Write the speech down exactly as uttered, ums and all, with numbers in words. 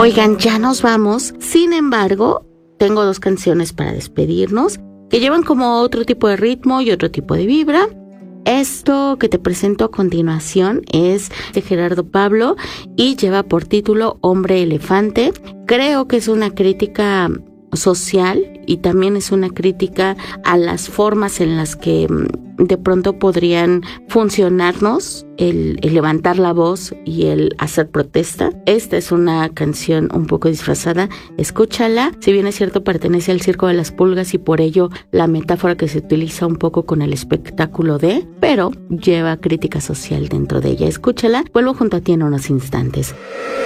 Oigan, ya nos vamos. Sin embargo, tengo dos canciones para despedirnos que llevan como otro tipo de ritmo y otro tipo de vibra. Esto que te presento a continuación es de Gerardo Pablo y lleva por título Hombre Elefante. Creo que es una crítica social y también es una crítica a las formas en las que de pronto podrían funcionarnos el, el levantar la voz y el hacer protesta. Esta es una canción un poco disfrazada, escúchala. Si bien es cierto, pertenece al circo de las pulgas y por ello la metáfora que se utiliza un poco con el espectáculo de, pero lleva crítica social dentro de ella. Escúchala, vuelvo junto a ti en unos instantes.